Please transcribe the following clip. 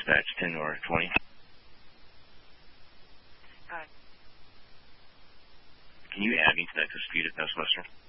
dispatch 10 or 20. Can you add me to that dispute at Best Western?